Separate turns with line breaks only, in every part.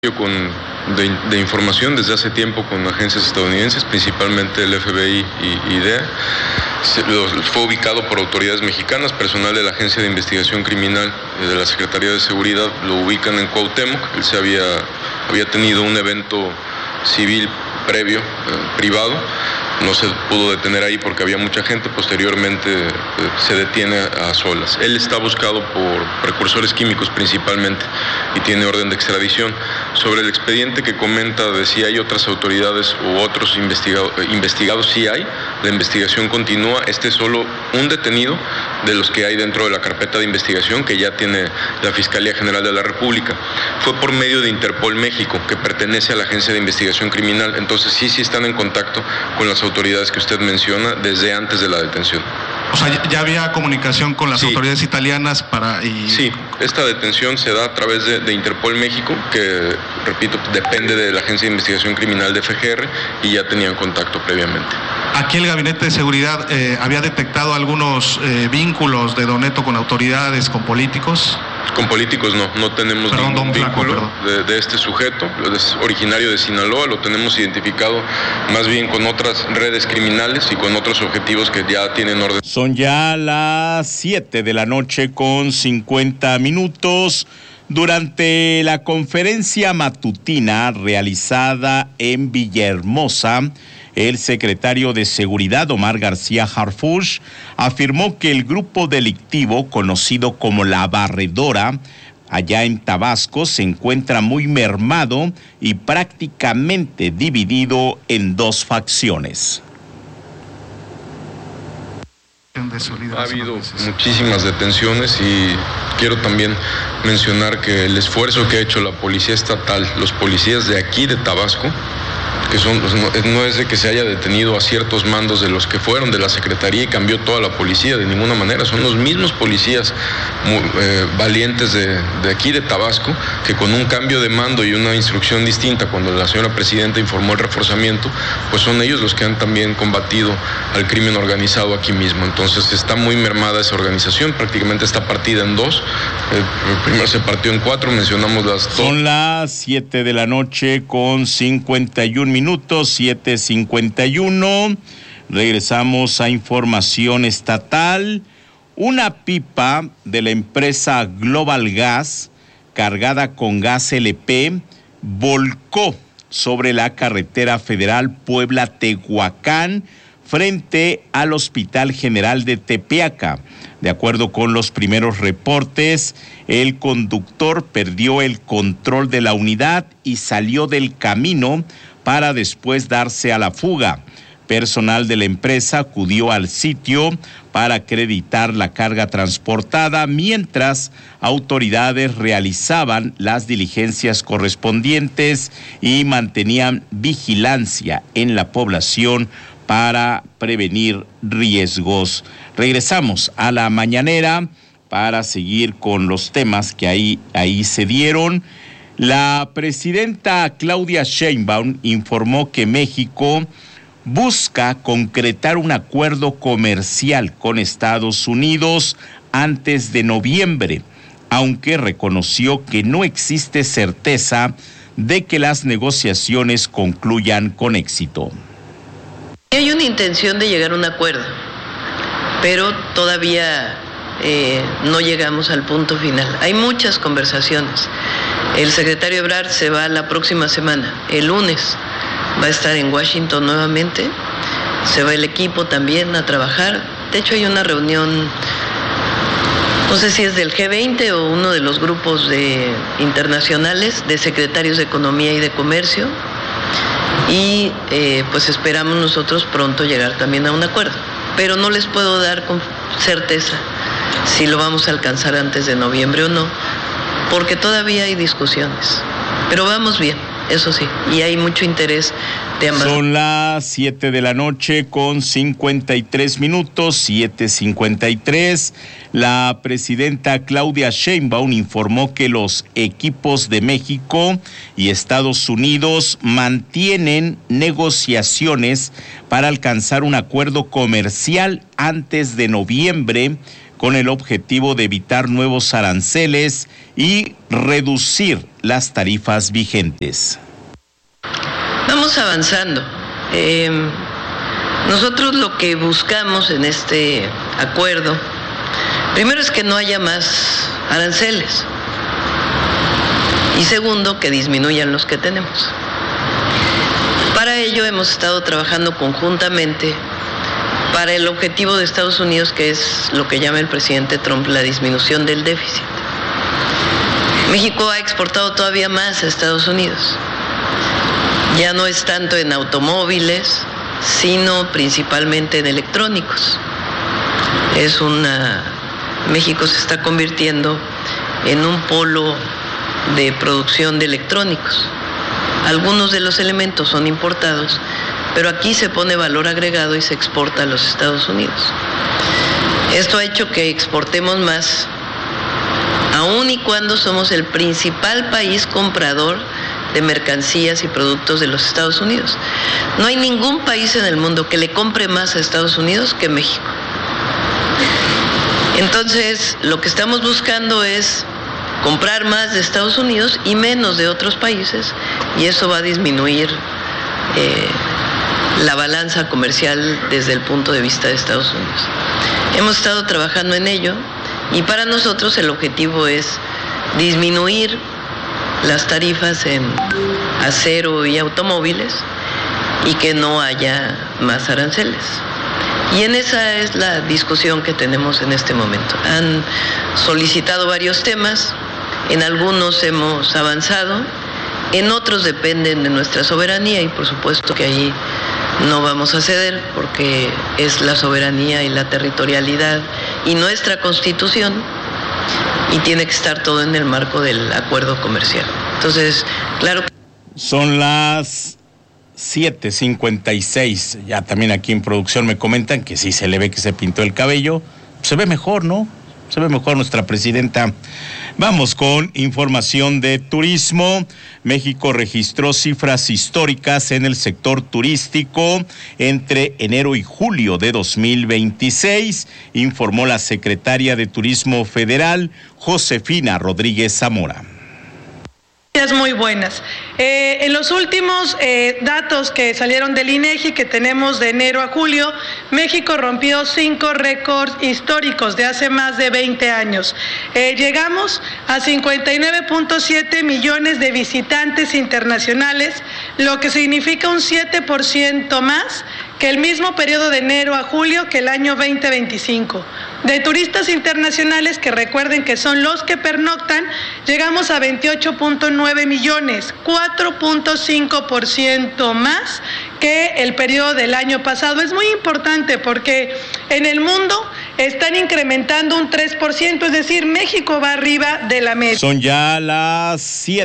de información desde hace tiempo con agencias estadounidenses, principalmente el FBI y DEA. Fue ubicado por autoridades mexicanas, personal de la Agencia de Investigación Criminal de la Secretaría de Seguridad lo ubican en Cuauhtémoc. Él había tenido un evento civil previo, privado. No se pudo detener ahí porque había mucha gente, posteriormente se detiene a solas. Él está buscado por precursores químicos principalmente y tiene orden de extradición. Sobre el expediente que comenta de si hay otras autoridades u otros investigados, sí hay. La investigación continúa. Este es solo un detenido de los que hay dentro de la carpeta de investigación que ya tiene la Fiscalía General de la República. Fue por medio de Interpol México, que pertenece a la Agencia de Investigación Criminal. Entonces sí están en contacto con las autoridades que usted menciona desde antes de la detención.
O sea, ¿ya había comunicación con las autoridades italianas para...?
Sí, esta detención se da a través de Interpol México, que, repito, depende de la Agencia de Investigación Criminal de FGR, y ya tenían contacto previamente.
Aquí el Gabinete de Seguridad había detectado algunos vínculos de Don Neto con autoridades, con políticos.
Con políticos no tenemos ningún vínculo de este sujeto. Es originario de Sinaloa, lo tenemos identificado más bien con otras redes criminales y con otros objetivos que ya tienen orden.
Son ya las 7:50 p.m. Durante la conferencia matutina realizada en Villahermosa, el secretario de Seguridad, Omar García Harfuch, afirmó que el grupo delictivo conocido como La Barredora, allá en Tabasco, se encuentra muy mermado y prácticamente dividido en dos facciones.
Ha habido muchísimas detenciones y quiero también mencionar que el esfuerzo que ha hecho la policía estatal, los policías de aquí de Tabasco, que no es de que se haya detenido a ciertos mandos de los que fueron de la Secretaría y cambió toda la policía, de ninguna manera. Son los mismos policías valientes de aquí de Tabasco, que con un cambio de mando y una instrucción distinta cuando la señora presidenta informó el reforzamiento, pues son ellos los que han también combatido al crimen organizado aquí mismo. Entonces está muy mermada esa organización, prácticamente está partida en dos. Primero se partió en 4, mencionamos las dos.
Son las 7:51 p.m, 7:51. Regresamos a información estatal. Una pipa de la empresa Global Gas, cargada con gas LP, volcó sobre la carretera federal Puebla-Tehuacán, frente al Hospital General de Tepeaca. De acuerdo con los primeros reportes, el conductor perdió el control de la unidad y salió del camino para después darse a la fuga. Personal de la empresa acudió al sitio para acreditar la carga transportada, mientras autoridades realizaban las diligencias correspondientes y mantenían vigilancia en la población para prevenir riesgos. Regresamos a la mañanera para seguir con los temas que ahí se dieron. La presidenta Claudia Sheinbaum informó que México busca concretar un acuerdo comercial con Estados Unidos antes de noviembre, aunque reconoció que no existe certeza de que las negociaciones concluyan con éxito.
Hay una intención de llegar a un acuerdo, pero todavía no llegamos al punto final. Hay muchas conversaciones. El secretario Ebrard se va la próxima semana, el lunes. Va a estar en Washington nuevamente. Se va el equipo también a trabajar. De hecho, hay una reunión, no sé si es del G20 o uno de los grupos internacionales de secretarios de Economía y de Comercio. Y pues esperamos nosotros pronto llegar también a un acuerdo. Pero no les puedo dar con certeza si lo vamos a alcanzar antes de noviembre o no, porque todavía hay discusiones. Pero vamos bien, eso sí, y hay mucho interés de ambas.
Son las 7:53 p.m, 7:53. La presidenta Claudia Sheinbaum informó que los equipos de México y Estados Unidos mantienen negociaciones para alcanzar un acuerdo comercial antes de noviembre con el objetivo de evitar nuevos aranceles y reducir las tarifas vigentes.
Vamos avanzando. Nosotros lo que buscamos en este acuerdo, primero es que no haya más aranceles y segundo, que disminuyan los que tenemos. Para ello hemos estado trabajando conjuntamente para el objetivo de Estados Unidos, que es lo que llama el presidente Trump la disminución del déficit. México ha exportado todavía más a Estados Unidos. Ya no es tanto en automóviles, sino principalmente en electrónicos. México se está convirtiendo en un polo de producción de electrónicos. Algunos de los elementos son importados, pero aquí se pone valor agregado y se exporta a los Estados Unidos. Esto ha hecho que exportemos más, aun y cuando somos el principal país comprador de mercancías y productos de los Estados Unidos. No hay ningún país en el mundo que le compre más a Estados Unidos que México. Entonces, lo que estamos buscando es comprar más de Estados Unidos y menos de otros países, y eso va a disminuir la balanza comercial desde el punto de vista de Estados Unidos. Hemos estado trabajando en ello y para nosotros el objetivo es disminuir las tarifas en acero y automóviles y que no haya más aranceles. Y en esa es la discusión que tenemos en este momento. Han solicitado varios temas, en algunos hemos avanzado, en otros dependen de nuestra soberanía y por supuesto que ahí no vamos a ceder porque es la soberanía y la territorialidad y nuestra Constitución y tiene que estar todo en el marco del acuerdo comercial. Entonces, claro.
Son las 7:56, ya también aquí en producción me comentan que sí se le ve que se pintó el cabello, se ve mejor, ¿no? Se ve mejor nuestra presidenta. Vamos con información de turismo. México registró cifras históricas en el sector turístico entre enero y julio de 2026, informó la secretaria de Turismo Federal, Josefina Rodríguez Zamora.
Muy buenas. En los últimos datos que salieron del INEGI, que tenemos de enero a julio, México rompió 5 récords históricos de hace más de 20 años. Llegamos a 59.7 millones de visitantes internacionales, lo que significa un 7% más que el mismo periodo de enero a julio que el año 2025. De turistas internacionales, que recuerden que son los que pernoctan, llegamos a 28.9 millones, 4.5% más que el periodo del año pasado. Es muy importante porque en el mundo están incrementando un 3%, es decir, México va arriba de la media.
Son ya las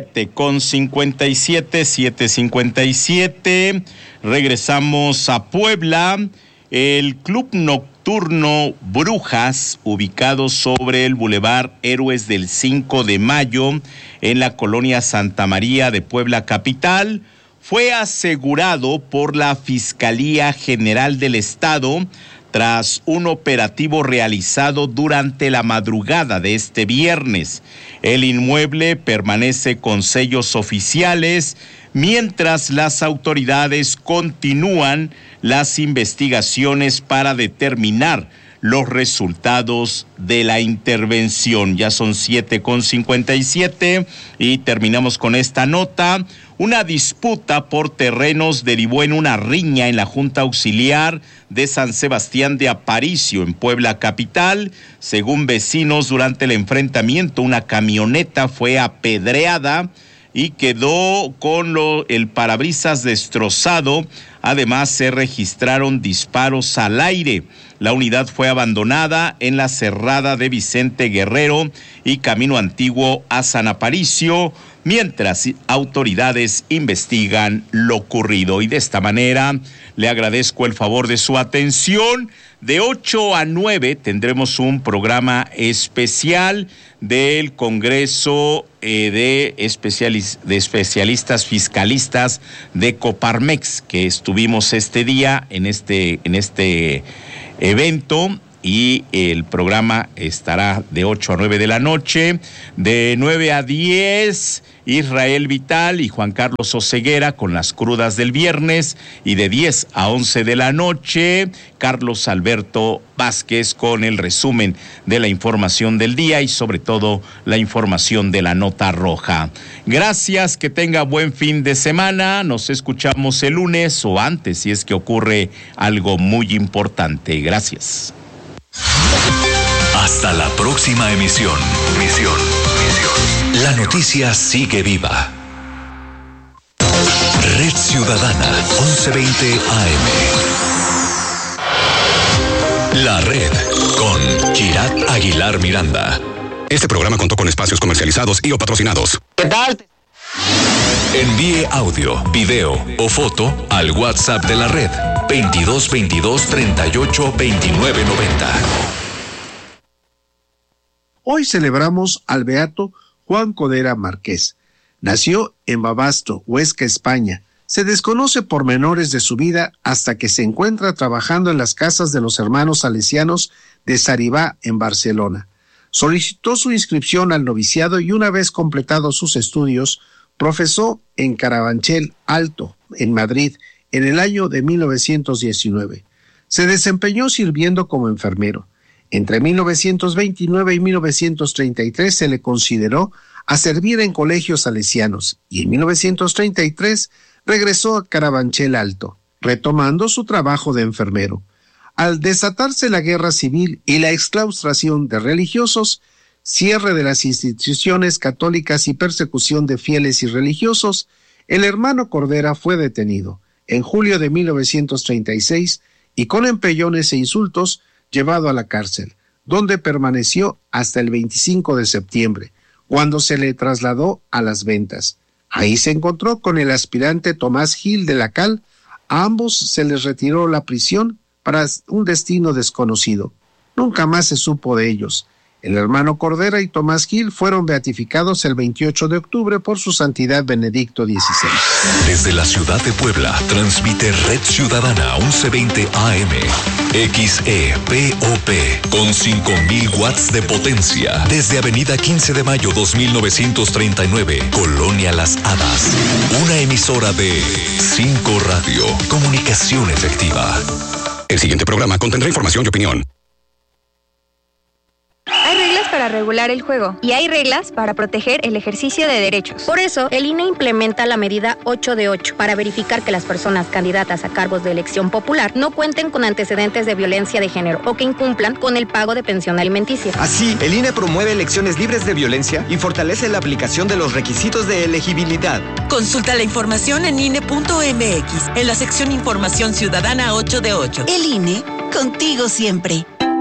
7:57. Regresamos a Puebla. El Club Nocturno Brujas, ubicado sobre el Boulevard Héroes del 5 de Mayo, en la colonia Santa María de Puebla capital, fue asegurado por la Fiscalía General del Estado tras un operativo realizado durante la madrugada de este viernes. El inmueble permanece con sellos oficiales, mientras las autoridades continúan las investigaciones para determinar los resultados de la intervención. Ya son 7:57 y terminamos con esta nota. Una disputa por terrenos derivó en una riña en la Junta Auxiliar de San Sebastián de Aparicio, en Puebla capital. Según vecinos, durante el enfrentamiento, una camioneta fue apedreada y quedó con el parabrisas destrozado. Además, se registraron disparos al aire. La unidad fue abandonada en la cerrada de Vicente Guerrero y Camino Antiguo a San Aparicio, mientras autoridades investigan lo ocurrido. Y de esta manera le agradezco el favor de su atención. De 8 a 9 tendremos un programa especial del Congreso de especialistas fiscalistas de Coparmex, que estuvimos este día en este evento, y el programa estará de 8 a 9 de la noche, de 9 a 10, Israel Vital y Juan Carlos Oseguera con las crudas del viernes, y de 10 a 11 de la noche, Carlos Alberto Vázquez con el resumen de la información del día y sobre todo la información de la nota roja. Gracias, que tenga buen fin de semana, nos escuchamos el lunes o antes si es que ocurre algo muy importante. Gracias.
Hasta la próxima emisión. La noticia sigue viva. Red Ciudadana, 1120 AM. La Red, con Kirat Aguilar Miranda.
Este programa contó con espacios comercializados y o patrocinados.
¿Qué tal?
Envíe audio, video o foto al WhatsApp de la Red, 2222-382990.
Hoy celebramos al beato Juan Codera Márquez. Nació en Bavasto, Huesca, España. Se desconoce pormenores de su vida hasta que se encuentra trabajando en las casas de los hermanos salesianos de Saribá, en Barcelona. Solicitó su inscripción al noviciado y una vez completados sus estudios, profesó en Carabanchel Alto, en Madrid, en el año de 1919. Se desempeñó sirviendo como enfermero. Entre 1929 y 1933 se le consideró a servir en colegios salesianos y en 1933 regresó a Carabanchel Alto, retomando su trabajo de enfermero. Al desatarse la guerra civil y la exclaustración de religiosos, cierre de las instituciones católicas y persecución de fieles y religiosos, el hermano Codera fue detenido en julio de 1936 y con empellones e insultos llevado a la cárcel, donde permaneció hasta el 25 de septiembre, cuando se le trasladó a Las Ventas. Ahí se encontró con el aspirante Tomás Gil de la Cal. A ambos se les retiró la prisión para un destino desconocido. Nunca más se supo de ellos. El hermano Codera y Tomás Gil fueron beatificados el 28 de octubre por su santidad Benedicto XVI.
Desde la ciudad de Puebla, transmite Red Ciudadana 1120 AM, XEPOP, con 5,000 watts de potencia. Desde Avenida 15 de Mayo 2939, Colonia Las Hadas. Una emisora de 5 Radio, comunicación efectiva.
El siguiente programa contendrá información y opinión.
Hay reglas para regular el juego y hay reglas para proteger el ejercicio de derechos.
Por eso, el INE implementa la medida 8 de 8 para verificar que las personas candidatas a cargos de elección popular no cuenten con antecedentes de violencia de género o que incumplan con el pago de pensión alimenticia.
Así, el INE promueve elecciones libres de violencia y fortalece la aplicación de los requisitos de elegibilidad.
Consulta la información en INE.mx, en la sección Información Ciudadana 8 de 8. El INE, contigo siempre.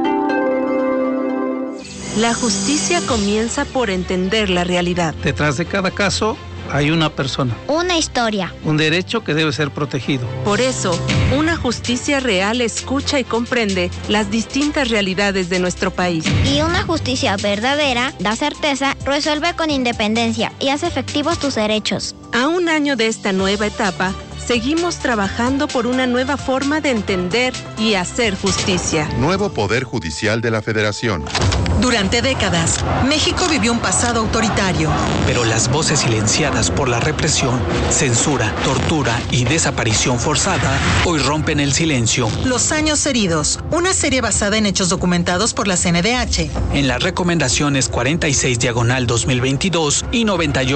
La justicia comienza por entender la realidad.
Detrás de cada caso hay una persona.
Una historia.
Un derecho que debe ser protegido.
Por eso, una justicia real escucha y comprende las distintas realidades de nuestro país.
Y una justicia verdadera da certeza, resuelve con independencia y hace efectivos tus derechos.
A un año de esta nueva etapa, seguimos trabajando por una nueva forma de entender y hacer justicia.
Nuevo Poder Judicial de la Federación.
Durante décadas, México vivió un pasado autoritario.
Pero las voces silenciadas por la represión, censura, tortura y desaparición forzada hoy rompen el silencio.
Los años heridos, una serie basada en hechos documentados por la CNDH.
En las recomendaciones 46/2022 y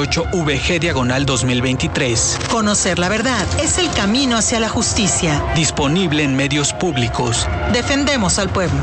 98/VG/2023.
Conocer la verdad es el camino hacia la justicia.
Disponible en medios públicos.
Defendemos al pueblo.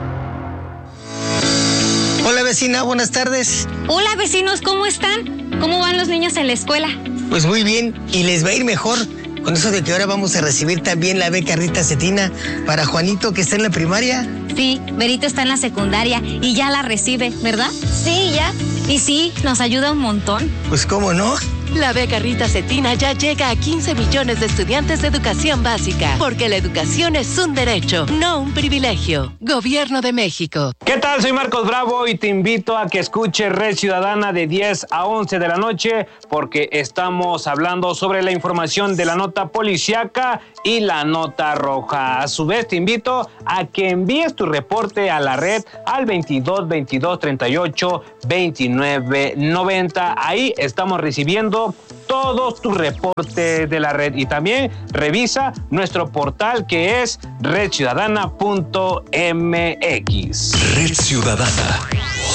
Hola vecina, buenas tardes.
Hola vecinos, ¿cómo están? ¿Cómo van los niños en la escuela?
Pues muy bien, y les va a ir mejor con eso de que ahora vamos a recibir también la beca Rita Cetina para Juanito, que está en la primaria.
Sí, Berito está en la secundaria y ya la recibe, ¿verdad?
Sí, ya.
Y sí, nos ayuda un montón.
Pues cómo no.
La beca Rita Cetina ya llega a 15 millones de estudiantes de educación básica, porque la educación es un derecho, no un privilegio. Gobierno de México.
¿Qué tal? Soy Marcos Bravo y te invito a que escuches Red Ciudadana de 10 a 11 de la noche, porque estamos hablando sobre la información de la nota policíaca y la nota roja. A su vez, te invito a que envíes tu reporte a la red al 22 22 38 29 90. Ahí estamos recibiendo todos tus reportes de la red, y también revisa nuestro portal que es redciudadana.mx.
Red Ciudadana.